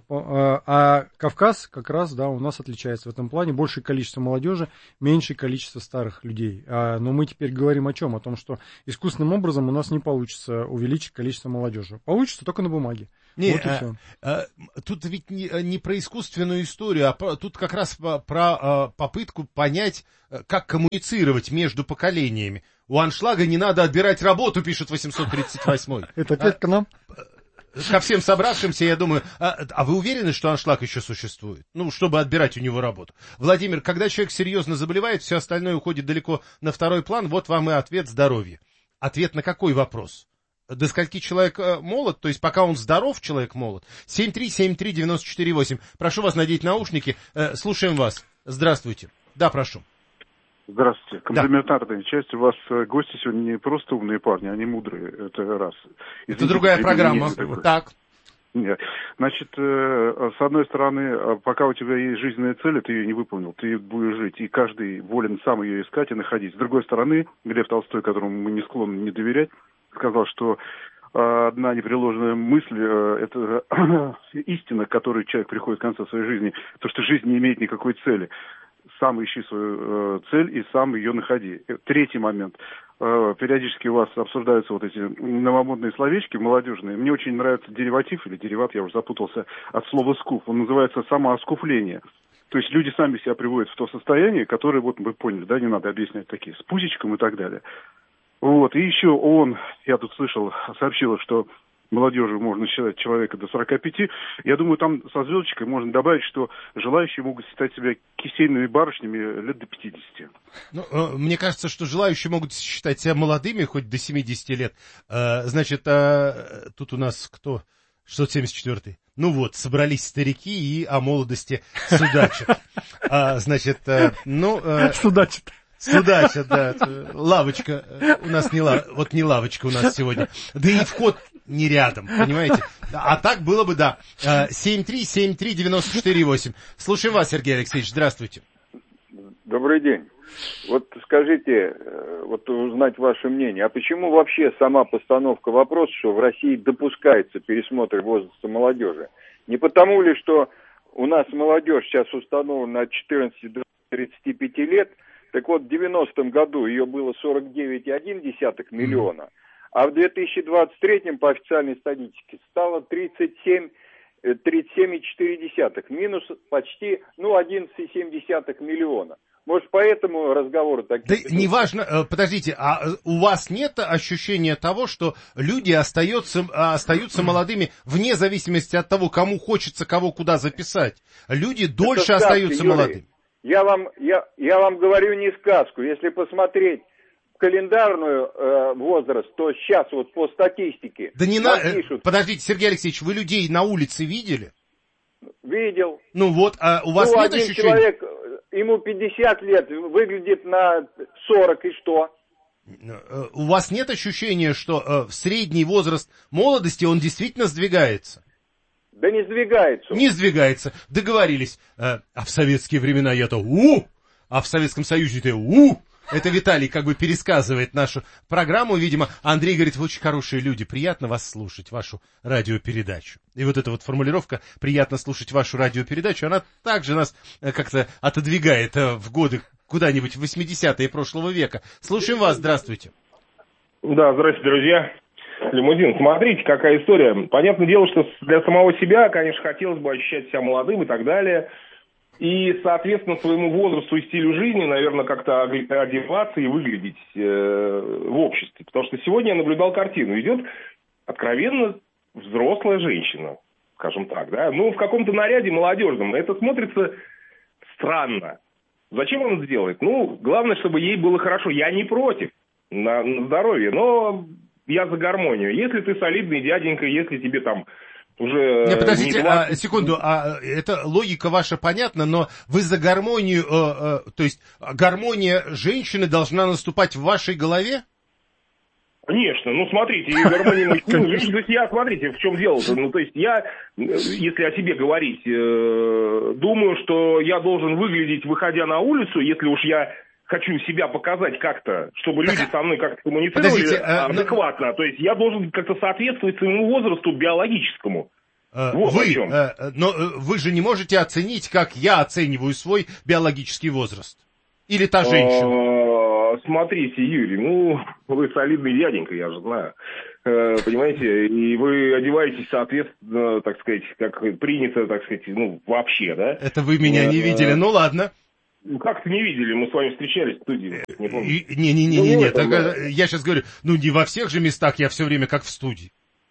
а Кавказ как раз, да, у нас отличается в этом плане. Большее количество молодежи, меньшее количество старых людей. Но мы теперь говорим о чем? О том, что искусственным образом у нас не получится увеличить количество молодежи. Получится только на бумаге. Не, вот тут ведь не про искусственную историю, а тут как раз про попытку понять, как коммуницировать между поколениями. У аншлага не надо отбирать работу, пишет 838-й. Это опять к нам? Ко всем собравшимся, я думаю, а вы уверены, что аншлаг еще существует? Ну, чтобы отбирать у него работу. Владимир, когда человек серьезно заболевает, все остальное уходит далеко на второй план, вот вам и ответ: здоровье. Ответ на какой вопрос? До скольки человек молод, то есть пока он здоров, человек молод. 7373948. Прошу вас надеть наушники. Слушаем вас. Здравствуйте. Да, прошу. Здравствуйте. Комплиментарная часть. У вас гости сегодня не просто умные парни, они мудрые. Это раз. Это другая программа. Так. Нет. Значит, с одной стороны, пока у тебя есть жизненная цель, ты ее не выполнил, ты будешь жить, и каждый волен сам ее искать и находить. С другой стороны, Лев Толстой, которому мы не склонны не доверять, сказал, что одна непреложная мысль – это истина, к которой человек приходит в конце своей жизни, то, что жизнь не имеет никакой цели. Сам ищи свою цель и сам ее находи. Третий момент. Периодически у вас обсуждаются вот эти новомодные словечки молодежные. Мне очень нравится дериватив или дериват, я уже запутался, от слова «скуф». Он называется «самооскуфление». То есть люди сами себя приводят в то состояние, которое, вот вы поняли, да, не надо объяснять такие, с пусечком и так далее. Вот, и еще я тут слышал, сообщил, что молодежи можно считать человека до 45. Я думаю, там со звездочкой можно добавить, что желающие могут считать себя кисейными барышнями лет до 50. Ну, мне кажется, что желающие могут считать себя молодыми хоть до 70 лет. Значит, тут у нас кто? 674-й. Ну вот, собрались старики и о молодости судачат. Значит, судачат. Судачат, да. Лавочка у нас не лавочка у нас сегодня. Да и вход не рядом, понимаете? А так было бы, да. 7373948. Слушаем вас, Сергей Алексеевич. Здравствуйте. Добрый день. Вот скажите, вот узнать ваше мнение, а почему вообще сама постановка вопроса, что в России допускается пересмотр возраста молодежи? Не потому ли, что у нас молодежь сейчас установлена от 14 до 35 лет, так вот в 90-м году ее было 49,1 миллиона, а в 2023 по официальной статистике стало 37,4, минус почти 11,7 миллиона. Может, поэтому разговоры такие? Да неважно, подождите, а у вас нет ощущения того, что люди остаются молодыми вне зависимости от того, кому хочется кого куда записать? Люди дольше остаются молодыми. Я вам говорю не сказку. Если посмотреть календарную возраст, то сейчас вот по статистике... Да не подождите, Сергей Алексеевич, вы людей на улице видели? Видел. Ну вот, а у вас нет ощущения? Человек, ему 50 лет, выглядит на 40, и что? У вас нет ощущения, что средний возраст молодости, он действительно сдвигается? Да не сдвигается. Не сдвигается. Договорились. А в советские времена я-то а в Советском Союзе-то Это Виталий как бы пересказывает нашу программу, видимо. Андрей говорит, вы очень хорошие люди, приятно вас слушать, вашу радиопередачу. И вот эта вот формулировка «приятно слушать вашу радиопередачу», она также нас как-то отодвигает в годы куда-нибудь в 80-е прошлого века. Слушаем вас, здравствуйте. Да, здравствуйте, друзья. Лимузин, смотрите, какая история. Понятное дело, что для самого себя, конечно, хотелось бы ощущать себя молодым и так далее. И, соответственно, своему возрасту и стилю жизни, наверное, как-то одеваться и выглядеть в обществе. Потому что сегодня я наблюдал картину. Идет откровенно взрослая женщина, скажем так, да, ну, в каком-то наряде молодежном. Это смотрится странно. Зачем он это делает? Ну, главное, чтобы ей было хорошо. Я не против на здоровье, но я за гармонию. Если ты солидный дяденька, если тебе там уже... Не, подождите, секунду, это логика ваша понятна, но вы за гармонию, то есть гармония женщины должна наступать в вашей голове? Конечно, ну смотрите, и гармония мужчин, видите, то есть я, смотрите, в чем дело-то, ну то есть я, если о себе говорить, думаю, что я должен выглядеть, выходя на улицу, если уж я хочу себя показать как-то, чтобы люди со мной как-то коммуницировали адекватно, то есть я должен как-то соответствовать своему возрасту биологическому. Вот о чем. Но вы же не можете оценить, как я оцениваю свой биологический возраст. Или та женщина. Смотрите, Юрий, ну, вы солидный дяденька, я же знаю. Понимаете, и вы одеваетесь, соответственно, так сказать, как принято, так сказать, ну, вообще, да? Это вы меня не видели, ну ладно. Как-то не видели, мы с вами встречались в студии, не помню. Не, я сейчас говорю, ну, не во всех же местах я все время как в студии.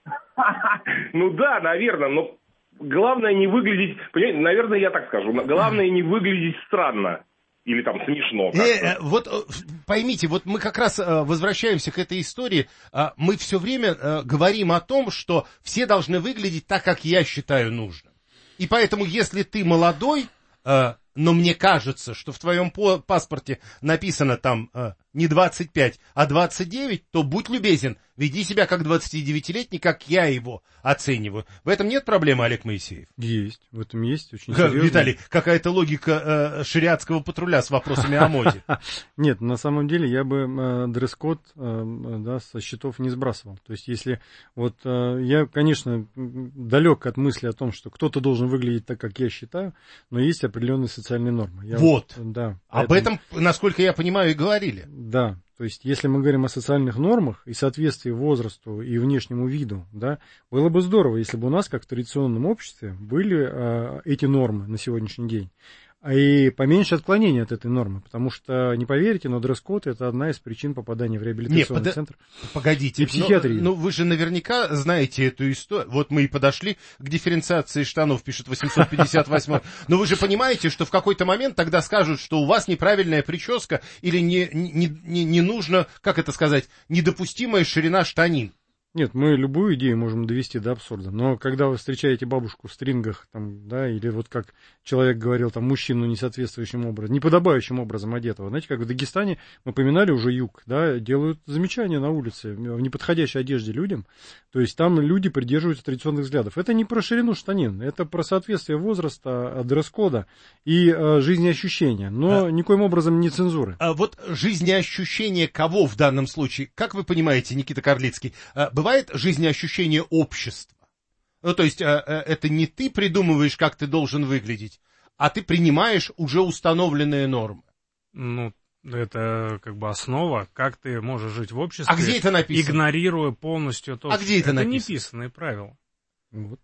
Ну да, наверное, но главное не выглядеть, понимаете, наверное, я так скажу, главное не выглядеть странно. Или там смешно. Вот поймите, вот мы как раз возвращаемся к этой истории. Мы все время говорим о том, что все должны выглядеть так, как я считаю нужным. И поэтому, если ты молодой, но мне кажется, что в твоем паспорте написано там не 25, а 29, то будь любезен, веди себя как 29-летний, как я его оцениваю. В этом нет проблемы, Олег Моисеев? Есть, в этом есть, очень серьезно. Виталий, какая-то логика шариатского патруля с вопросами о моде. Нет, на самом деле я бы дресс-код со счетов не сбрасывал. То есть если вот я, конечно, далек от мысли о том, что кто-то должен выглядеть так, как я считаю, но есть определенные социальные нормы. Да. Об этом, насколько я понимаю, и говорили. Да, то есть если мы говорим о социальных нормах и соответствии возрасту и внешнему виду, да, было бы здорово, если бы у нас, как в традиционном обществе, были эти нормы на сегодняшний день. И поменьше отклонений от этой нормы, потому что, не поверите, но дресс-код — это одна из причин попадания в реабилитационный центр. Погодите, и психиатрию. Ну, вы же наверняка знаете эту историю. Вот мы и подошли к дифференциации штанов, пишет 858. Но вы же понимаете, что в какой-то момент тогда скажут, что у вас неправильная прическа или не нужно, как это сказать, недопустимая ширина штанин. Нет, мы любую идею можем довести до абсурда, но когда вы встречаете бабушку в стрингах, там, да, или вот как человек говорил, там, мужчину несоответствующим образом, неподобающим образом одетого, знаете, как в Дагестане, мы поминали уже юг, да, делают замечания на улице в неподходящей одежде людям, то есть там люди придерживаются традиционных взглядов. Это не про ширину штанин, это про соответствие возраста, дресс-кода и жизнеощущения, но никоим образом не цензуры. Вот жизнеощущение кого в данном случае, как вы понимаете, Никита Карлицкий, бывает жизнеощущение общества. Ну, то есть, это не ты придумываешь, как ты должен выглядеть, а ты принимаешь уже установленные нормы. Ну, это как бы основа, как ты можешь жить в обществе, где это написано? Игнорируя полностью то, где это написано? Это неписанные правила. Вот.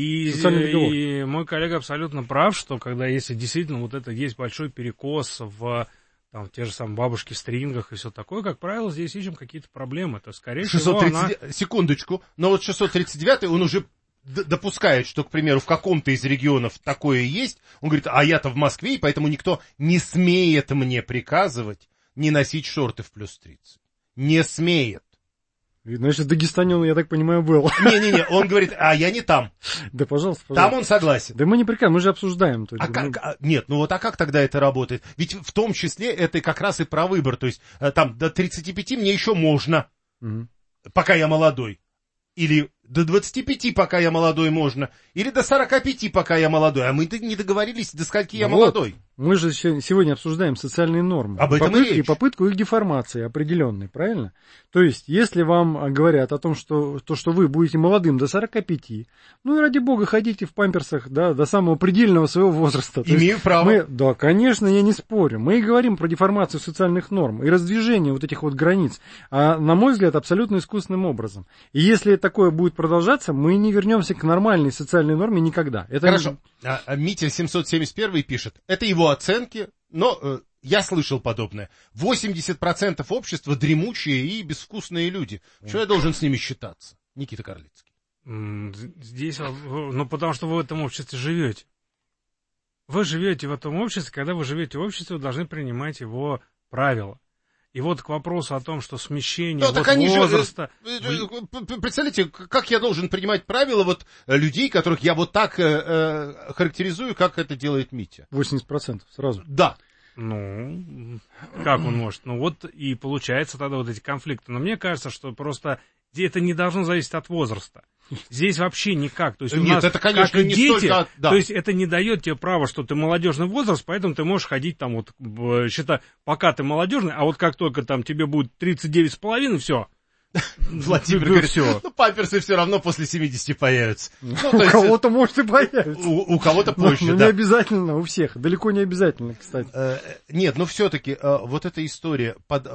И мой коллега абсолютно прав, что когда если действительно вот это есть большой перекос в там те же самые бабушки в стрингах и все такое, как правило, здесь ищем какие-то проблемы. Это, скорее всего, Секундочку, но вот 639-й, он уже допускает, что, к примеру, в каком-то из регионов такое есть. Он говорит, а я-то в Москве, и поэтому никто не смеет мне приказывать не носить шорты в плюс 30. Не смеет. Значит, в Дагестане он, я так понимаю, был. Не-не-не, он говорит, а я не там. Да, пожалуйста. Там он согласен. Да мы не приказываем, мы же обсуждаем. Нет, ну вот а как тогда это работает? Ведь в том числе это как раз и про выбор. То есть там до 35 мне еще можно, пока я молодой. Или до 25, пока я молодой, можно. Или до 45, пока я молодой. А мы не договорились, до скольки я молодой. Мы же сегодня обсуждаем социальные нормы. Об этом и речь. И попытку их деформации определенной, правильно? То есть, если вам говорят о том, что вы будете молодым до 45, ну и ради бога, ходите в памперсах, да, до самого предельного своего возраста. Имею право. Да, конечно, я не спорю. Мы и говорим про деформацию социальных норм и раздвижение вот этих вот границ. А, на мой взгляд, абсолютно искусственным образом. И если такое будет продолжаться, мы не вернемся к нормальной социальной норме никогда. Это хорошо. Митя 771 пишет, это его оценки, но я слышал подобное. 80% общества дремучие и безвкусные люди. Что я должен с ними считаться? Никита Карлицкий. Здесь, ну, потому что вы в этом обществе живете. Вы живете в этом обществе, когда вы живете в обществе, вы должны принимать его правила. И вот к вопросу о том, что смещение возраста... Представляете, как я должен принимать правила вот людей, которых я вот так характеризую, как это делает Митя? 80% сразу. Да. Ну, как он может? Ну, вот и получается тогда вот эти конфликты. Но мне кажется, что просто это не должно зависеть от возраста. Здесь вообще никак. То есть у нас, это, конечно, как и не дети, столько... Да. То есть это не дает тебе права, что ты молодежный возраст, поэтому ты можешь ходить там вот, считай, пока ты молодежный, а вот как только там тебе будет 39,5, все. Владимир говорит, все. Ну, памперсы все равно после 70 появятся. Ну, у кого-то, может, и появится. У кого-то позже, но да. не обязательно у всех, далеко не обязательно, кстати. Нет, но все-таки вот эта история,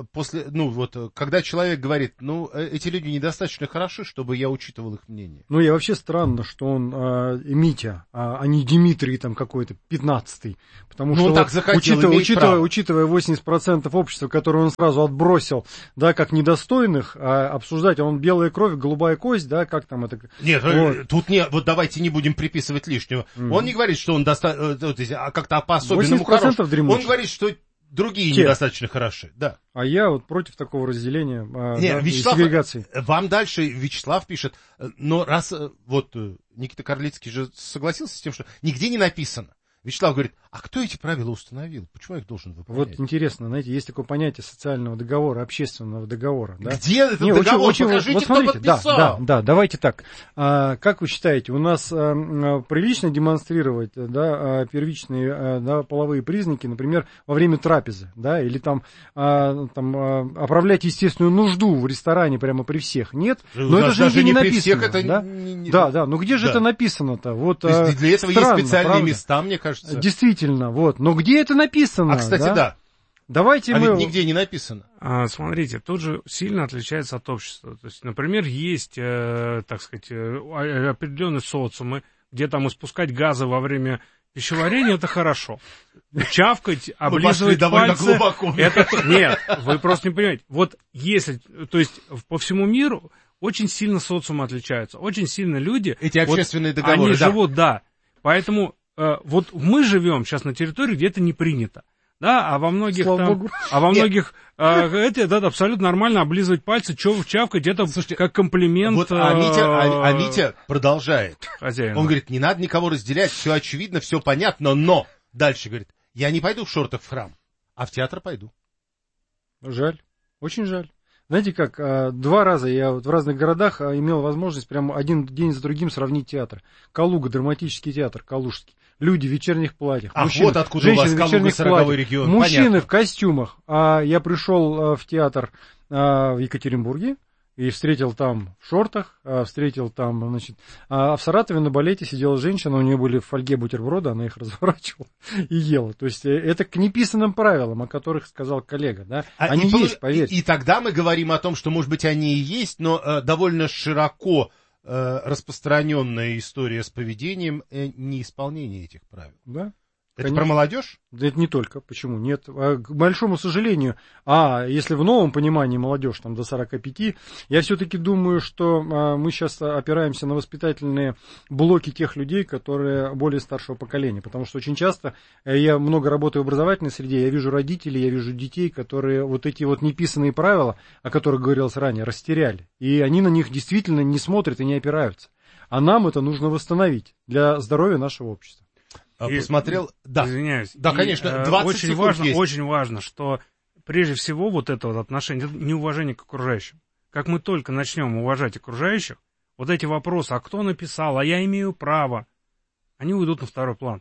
когда человек говорит, эти люди недостаточно хороши, чтобы я учитывал их мнение. Ну, и вообще странно, что он Митя, а не Дмитрий там какой-то, 15-й. Потому что, он так захотел, учитывая 80% общества, которое он сразу отбросил, да, как недостойных, обсуждать, он белая кровь, голубая кость, да, как там это... Нет, тут вот давайте не будем приписывать лишнего. Он не говорит, что он как-то по-особенному хорош. Он говорит, что другие недостаточно хороши, да. А я вот против такого разделения и сегрегации. Вам дальше Вячеслав пишет, но раз вот Никита Карлицкий же согласился с тем, что нигде не написано. Вячеслав говорит, а кто эти правила установил? Почему я их должен выполнять? Вот интересно, знаете, есть такое понятие социального договора, общественного договора. Да? Где этот договор? Покажите, вот смотрите, кто подписал. Да, давайте так. Как вы считаете, у нас прилично демонстрировать первичные половые признаки, например, во время трапезы, да, или там оправлять естественную нужду в ресторане прямо при всех? Нет? Но это же нигде не написано. Да, но где же это написано-то? Вот, для этого есть специальные места, мне кажется. Действительно, вот. Но где это написано? Кстати, да. Давайте ведь нигде не написано. Смотрите, тут же сильно отличается от общества. То есть, например, есть, так сказать, определенные социумы, где там испускать газы во время пищеварения — это хорошо. Чавкать, облизывать пальцы — это... Нет, вы просто не понимаете. Вот если, то есть по всему миру очень сильно социумы отличаются. Очень сильно люди... Эти общественные договоры, они живут, да. Поэтому вот мы живем сейчас на территории, где это не принято. Да, а во многих это абсолютно нормально облизывать пальцы, чавкать, это как комплимент. Вот, Митя продолжает. Хозяин. Он говорит, не надо никого разделять, все очевидно, все понятно, но дальше говорит, я не пойду в шортах в храм, а в театр пойду. Жаль, очень жаль. Знаете как, 2 раза я вот в разных городах имел возможность прямо один день за другим сравнить театр. Калуга, драматический театр, калужский. Люди в вечерних платьях. Мужчины, вот откуда женщины у вас в вечерних 40-й регион. Мужчины Понятно. в костюмах. Я пришел в театр в Екатеринбурге и встретил там в шортах, встретил там, значит... А в Саратове на балете сидела женщина, у нее были в фольге бутерброды, она их разворачивала и ела. То есть это к неписанным правилам, о которых сказал коллега. Да? Они есть, поверьте. И тогда мы говорим о том, что, может быть, они и есть, но довольно широко распространенная история с поведением неисполнения этих правил. Да. Это конечно. Про молодежь? Да это не только. Почему? Нет. К большому сожалению, если в новом понимании молодежь там до 45, я все-таки думаю, что мы сейчас опираемся на воспитательные блоки тех людей, которые более старшего поколения. Потому что очень часто я много работаю в образовательной среде, я вижу родителей, я вижу детей, которые вот эти вот неписанные правила, о которых говорилось ранее, растеряли. И они на них действительно не смотрят и не опираются. А нам это нужно восстановить для здоровья нашего общества. Посмотрел, да. Извиняюсь. Да, конечно, 20 очень секунд важно, есть. Очень важно, что прежде всего вот это вот отношение, это неуважение к окружающим. Как мы только начнем уважать окружающих, вот эти вопросы, а кто написал, а я имею право, они уйдут на второй план.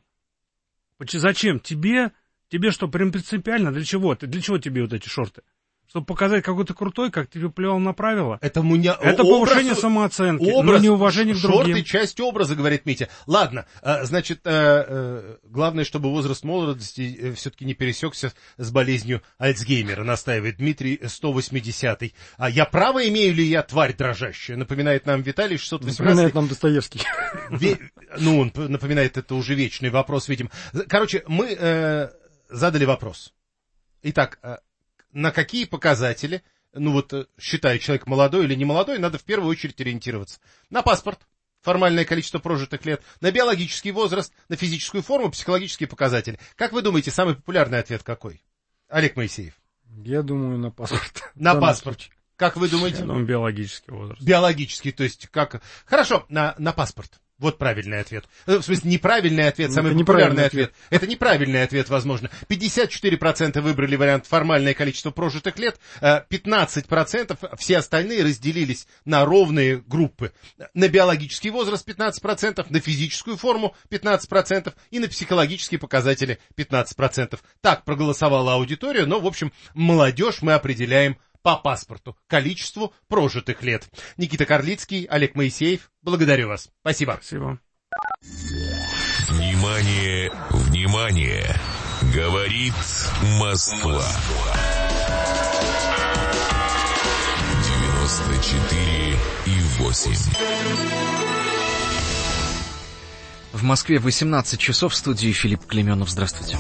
Зачем? Тебе что, прям принципиально? Для чего? Для чего тебе вот эти шорты? Чтобы показать, какой ты крутой, как ты плевал на правила. Это повышение самооценки, но неуважение к другим. Шорты — часть образа, говорит Митя. Ладно, значит, главное, чтобы возраст молодости все-таки не пересекся с болезнью Альцгеймера, настаивает Дмитрий 180-й. Я право имею ли я, тварь дрожащая? Напоминает нам Виталий 618. Напоминает нам Достоевский. Он напоминает, это уже вечный вопрос, видим. Короче, мы задали вопрос. Итак, на какие показатели, считая человек молодой или не молодой, надо в первую очередь ориентироваться? На паспорт, формальное количество прожитых лет, на биологический возраст, на физическую форму, психологические показатели. Как вы думаете, самый популярный ответ какой? Олег Моисеев. Я думаю, на паспорт. На паспорт. Как вы думаете? Я думаю, биологический возраст. Биологический, то есть как... Хорошо, на паспорт. Вот правильный ответ. В смысле, неправильный ответ, самый популярный ответ. Это неправильный ответ, возможно. 54% выбрали вариант формальное количество прожитых лет, 15%, все остальные разделились на ровные группы. На биологический возраст 15%, на физическую форму 15% и на психологические показатели 15%. Так проголосовала аудитория, но, в общем, молодежь мы определяем по паспорту, количеству прожитых лет. Никита Карлицкий, Олег Моисеев, благодарю вас. Спасибо. Спасибо. Внимание, внимание! Говорит Москва. 94,8. В Москве 18 часов, в студии Филипп Клеменов. Здравствуйте.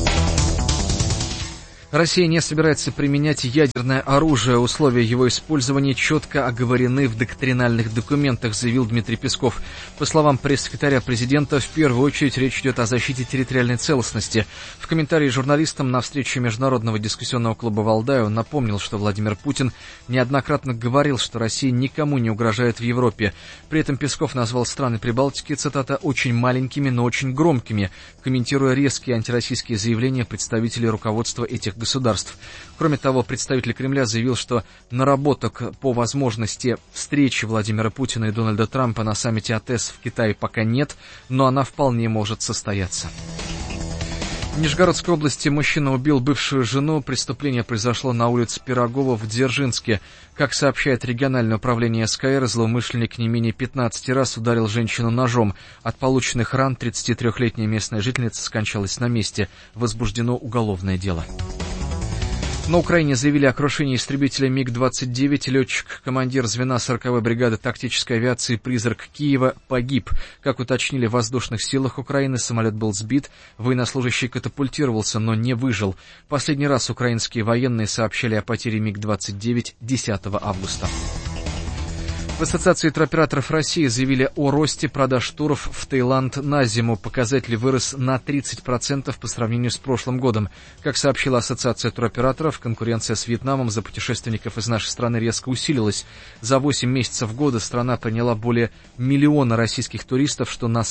Россия не собирается применять ядерное оружие. Условия его использования четко оговорены в доктринальных документах, заявил Дмитрий Песков. По словам пресс-секретаря президента, в первую очередь речь идет о защите территориальной целостности. В комментарии журналистам на встрече Международного дискуссионного клуба «Валдай» он напомнил, что Владимир Путин неоднократно говорил, что Россия никому не угрожает в Европе. При этом Песков назвал страны Прибалтики, цитата, «очень маленькими, но очень громкими», комментируя резкие антироссийские заявления представителей руководства этих государств. Кроме того, представитель Кремля заявил, что наработок по возможности встречи Владимира Путина и Дональда Трампа на саммите АТЭС в Китае пока нет, но она вполне может состояться. В Нижегородской области мужчина убил бывшую жену. Преступление произошло на улице Пирогова в Дзержинске. Как сообщает региональное управление СКР, злоумышленник не менее 15 раз ударил женщину ножом. От полученных ран 33-летняя местная жительница скончалась на месте. Возбуждено уголовное дело. На Украине заявили о крушении истребителя МиГ-29. Летчик, командир звена 40-й бригады тактической авиации «Призрак» Киева погиб. Как уточнили в воздушных силах Украины, самолет был сбит, военнослужащий катапультировался, но не выжил. Последний раз украинские военные сообщали о потере МиГ-29 10 августа. В Ассоциации туроператоров России заявили о росте продаж туров в Таиланд на зиму. Показатель вырос на 30% по сравнению с прошлым годом. Как сообщила Ассоциация туроператоров, конкуренция с Вьетнамом за путешественников из нашей страны резко усилилась. За 8 месяцев года страна приняла более 1 миллиона российских туристов, что на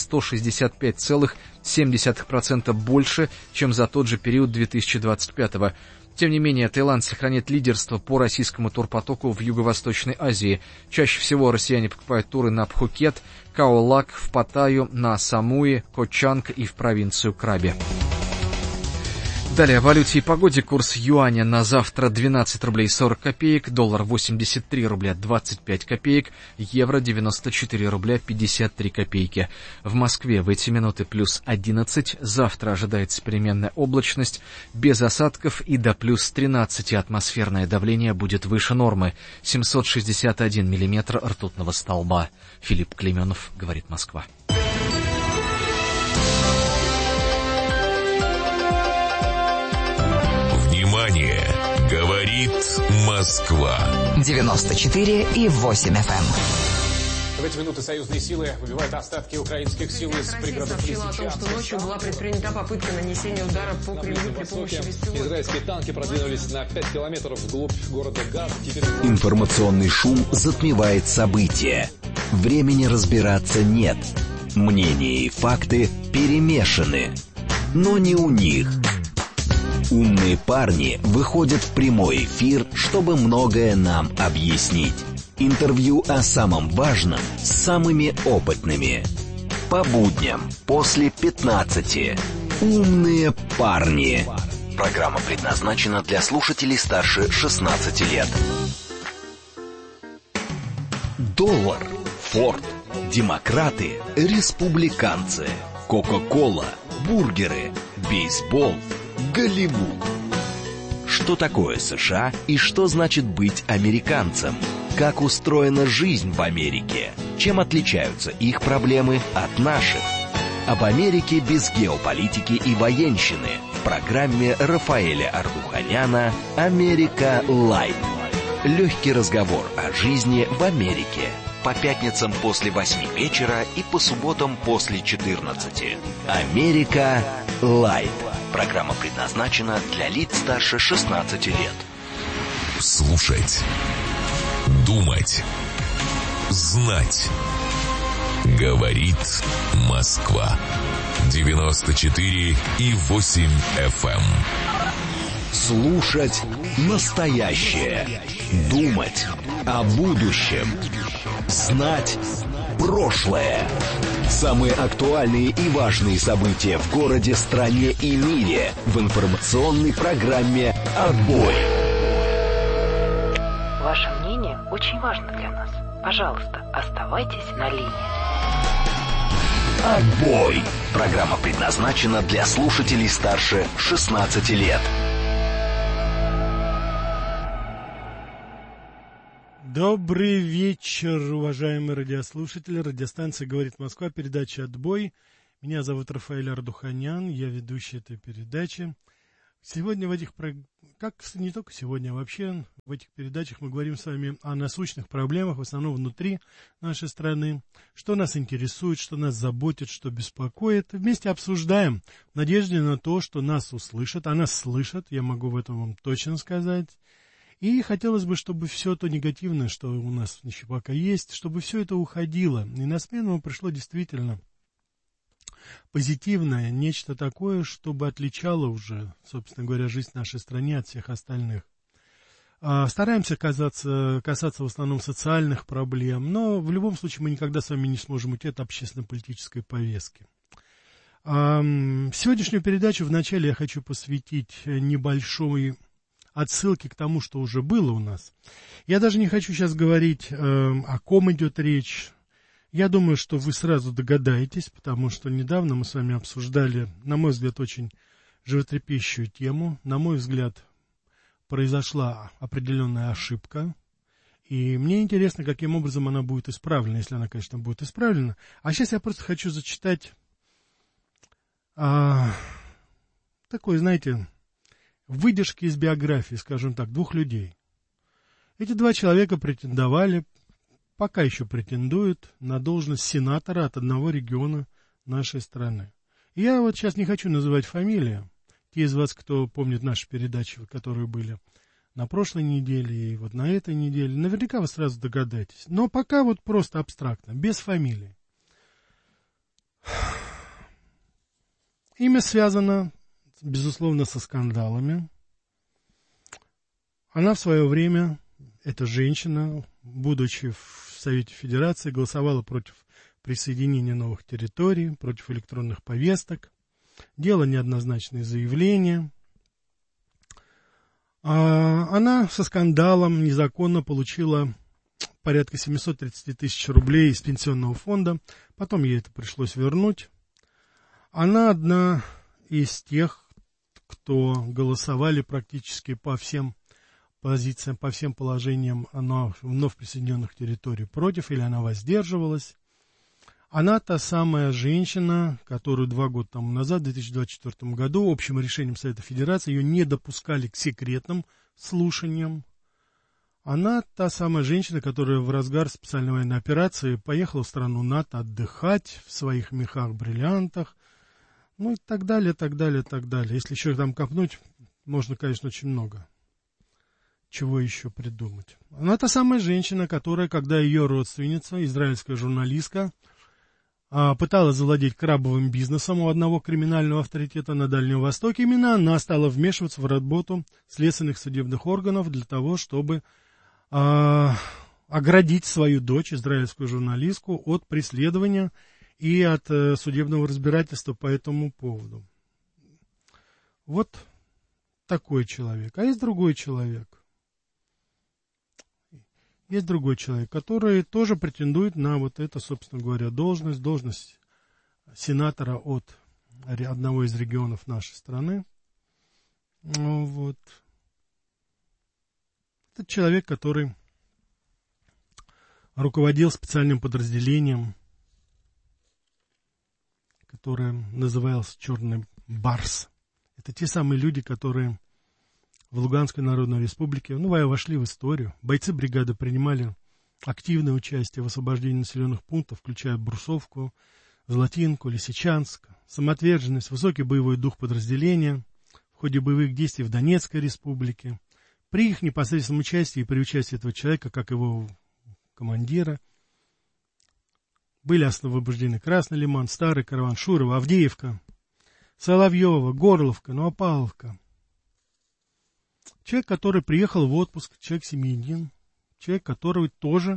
165,7% больше, чем за тот же период 2025 года. Тем не менее, Таиланд сохраняет лидерство по российскому турпотоку в Юго-Восточной Азии. Чаще всего россияне покупают туры на Пхукет, Каолак, в Паттайю, на Самуи, Кочанг и в провинцию Краби. Далее о валюте и погоде. Курс юаня на завтра 12 рублей 40 копеек, доллар 83 рубля 25 копеек, евро 94 рубля 53 копейки. В Москве в эти минуты плюс 11, завтра ожидается переменная облачность, без осадков и до плюс 13 атмосферное давление будет выше нормы, 761 миллиметр ртутного столба. Филипп Клеменов, говорит Москва. Внимание! Говорит Москва. 94,8 FM. В эти минуты союзные силы выбивают остатки украинских сил из пригородов Лисичанска. Сообщила о том, что ночью была предпринята попытка нанесения удара по Кремлю при помощи беспилотников. Израильские танки продвинулись на 5 километров вглубь города Газ. Информационный шум затмевает события. Времени разбираться нет. Мнения и факты перемешаны. Но не у них. Умные парни выходят в прямой эфир, чтобы многое нам объяснить. Интервью о самом важном с самыми опытными. По будням после 15. Умные парни. Программа предназначена для слушателей старше 16 лет. Доллар, Форд, демократы, республиканцы, Кока-кола, бургеры, бейсбол, Голливуд. Что такое США и что значит быть американцем? Как устроена жизнь в Америке? Чем отличаются их проблемы от наших? Об Америке без геополитики и военщины в программе Рафаэля Ардуханяна «Америка Лайт». Легкий разговор о жизни в Америке. По пятницам после 8 вечера и по субботам после 14. «Америка Лайт». Программа предназначена для лиц старше 16 лет. Слушать. Думать. Знать. Говорит Москва. 94,8 FM. Слушать настоящее. Думать о будущем. Знать прошлое. Самые актуальные и важные события в городе, стране и мире в информационной программе «Отбой». Ваше мнение очень важно для нас. Пожалуйста, оставайтесь на линии. «Отбой». Программа предназначена для слушателей старше 16 лет. Добрый вечер, уважаемые радиослушатели. Радиостанция «Говорит Москва», передача «Отбой». Меня зовут Рафаэль Ардуханян, я ведущий этой передачи. Сегодня не только сегодня, а вообще в этих передачах мы говорим с вами о насущных проблемах, в основном внутри нашей страны, что нас интересует, что нас заботит, что беспокоит. Вместе обсуждаем в надежде на то, что нас услышат, а нас слышат, я могу в этом вам точно сказать. И хотелось бы, чтобы все то негативное, что у нас еще пока есть, чтобы все это уходило. И на смену пришло действительно позитивное, нечто такое, чтобы отличало уже, собственно говоря, жизнь в нашей стране от всех остальных. Стараемся касаться в основном социальных проблем, но в любом случае мы никогда с вами не сможем уйти от общественно-политической повестки. Сегодняшнюю передачу вначале я хочу посвятить небольшой отсылки к тому, что уже было у нас. Я даже не хочу сейчас говорить, о ком идет речь. Я думаю, что вы сразу догадаетесь, потому что недавно мы с вами обсуждали, на мой взгляд, очень животрепещущую тему. На мой взгляд, произошла определенная ошибка. И мне интересно, каким образом она будет исправлена, если она, конечно, будет исправлена. А сейчас я просто хочу зачитать такой, знаете, выдержки из биографии, скажем так, двух людей. Эти два человека претендовали, пока еще претендуют, на должность сенатора от одного региона нашей страны. И я вот сейчас не хочу называть фамилии. Те из вас, кто помнит наши передачи, которые были на прошлой неделе и вот на этой неделе, наверняка вы сразу догадаетесь. Но пока вот просто абстрактно, без фамилии. Имя связано, безусловно, со скандалами. Она в свое время, эта женщина, будучи в Совете Федерации, голосовала против присоединения новых территорий, против электронных повесток, делала неоднозначные заявления. Она со скандалом незаконно получила порядка 730 тысяч рублей из пенсионного фонда, потом ей это пришлось вернуть. Она одна из тех, кто голосовали практически по всем позициям, по всем положениям вновь присоединенных территорий против, или она воздерживалась. Она та самая женщина, которую 2 года тому назад, в 2024 году, общим решением Совета Федерации ее не допускали к секретным слушаниям. Она та самая женщина, которая в разгар специальной военной операции поехала в страну НАТО отдыхать в своих мехах-бриллиантах, ну и так далее, так далее, так далее. Если еще там копнуть, можно, конечно, очень много чего еще придумать. Она та самая женщина, которая, когда ее родственница, израильская журналистка, пыталась завладеть крабовым бизнесом у одного криминального авторитета на Дальнем Востоке, именно она стала вмешиваться в работу следственных судебных органов для того, чтобы оградить свою дочь, израильскую журналистку, от преследования и от судебного разбирательства по этому поводу. Вот такой человек. А есть другой человек. Есть другой человек, который тоже претендует на вот это, собственно говоря, должность сенатора от одного из регионов нашей страны. Вот. Это человек, который руководил специальным подразделением, которое называлось «Черный барс». Это те самые люди, которые в Луганской Народной Республике, вошли в историю. Бойцы бригады принимали активное участие в освобождении населенных пунктов, включая Брусовку, Золотинку, Лисичанск. Самоотверженность, высокий боевой дух подразделения в ходе боевых действий в Донецкой Республике. При их непосредственном участии и при участии этого человека, как его командира, были освобождены Красный Лиман, Старый Караван, Шурово, Авдеевка, Соловьево, Горловка, Новопавловка. Человек, который приехал в отпуск, человек семьянин, человек, который тоже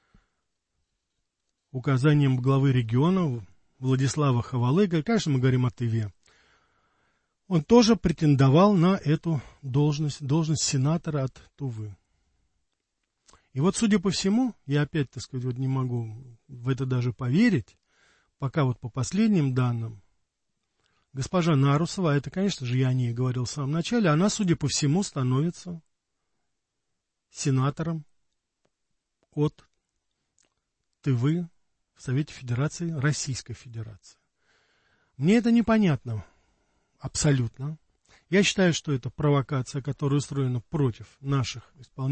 указанием главы региона Владислава Хавалыга, конечно, мы говорим о Тыве, он тоже претендовал на эту должность сенатора от Тувы. И вот, судя по всему, я опять, так сказать, вот не могу в это даже поверить, пока вот по последним данным, госпожа Нарусова, это, конечно же, я о ней говорил в самом начале, она, судя по всему, становится сенатором от Тывы в Совете Федерации Российской Федерации. Мне это непонятно абсолютно. Я считаю, что это провокация, которая устроена против наших исполнителей.